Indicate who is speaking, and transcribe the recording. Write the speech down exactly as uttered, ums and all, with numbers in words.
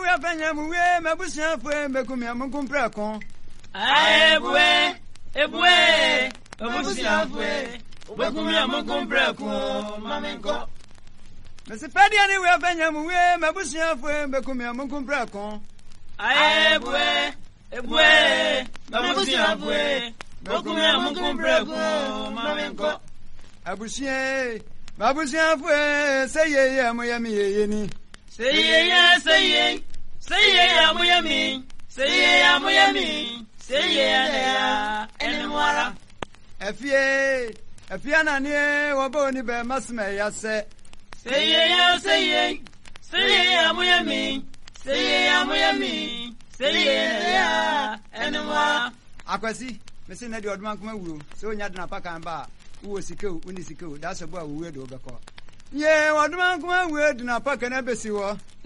Speaker 1: we afanya mu we mabusia fo me kumia mu kumpra kon.
Speaker 2: Ebue, ebue, mabusia fo we kumia mu kumpra kon mamenko.
Speaker 1: Mesi padi ani we afanya mu we mabusia fo me kumia mu kumpra kon.
Speaker 2: Ebue, ebue, mabusia fo we kumia mu kumpra kon mamenko.
Speaker 1: Abusia, mabusia fo say ye ya mo ya mi ye ni.
Speaker 2: Say ye, say ye, say ye amu yami, say ye amu yami, say ye ya enwara.
Speaker 1: Efie, efia na ni wo bo ni be masme ya se.
Speaker 2: Say ye, say ye, say ye amu yami, say ye amu yami, say ye ya enwara.
Speaker 1: Akwasi, me se na di odman kuma wuro, se onya dna paka ba, wo sikew, uni sikew, da so bo wo we do be ko. Ye odman kuma wuro dna paka na besi wo.